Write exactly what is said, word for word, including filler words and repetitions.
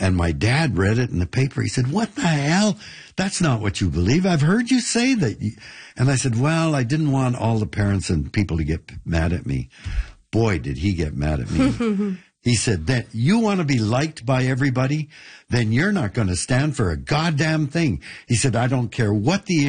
And my dad read it in the paper. He said, what the hell? That's not what you believe. I've heard you say that. You... And I said, well, I didn't want all the parents and people to get mad at me. Boy, did he get mad at me. He said, that you want to be liked by everybody, then you're not going to stand for a goddamn thing. He said, I don't care what the